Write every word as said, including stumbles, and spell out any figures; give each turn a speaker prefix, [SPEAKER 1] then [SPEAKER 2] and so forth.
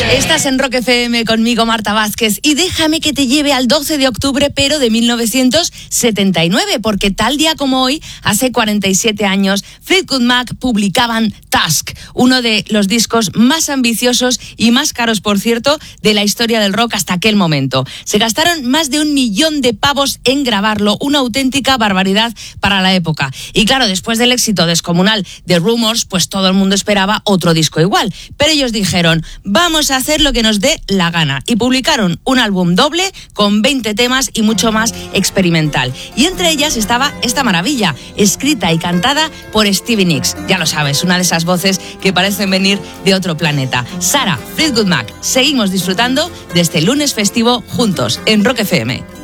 [SPEAKER 1] Estás en Rock F M conmigo, Marta Vázquez, y déjame que te lleve al doce de octubre, pero de mil novecientos setenta y nueve, porque tal día como hoy, hace cuarenta y siete años, Fleetwood Mac publicaban Tusk, uno de los discos más ambiciosos y más caros, por cierto, de la historia del rock hasta aquel momento. Se gastaron más de un millón de pavos en grabarlo, una auténtica barbaridad para la época. Y claro, después del éxito descomunal de Rumours, pues todo el mundo esperaba otro disco igual. Pero ellos dijeron, vamos a hacer lo que nos dé la gana. Y publicaron un álbum doble con veinte temas y mucho más experimental. Y entre ellas estaba esta maravilla, escrita y cantada por Stevie Nicks. Ya lo sabes, una de esas voces que parecen venir de otro planeta. Sarah, Fleetwood Mac. Seguimos disfrutando de este lunes festivo juntos en Rock F M.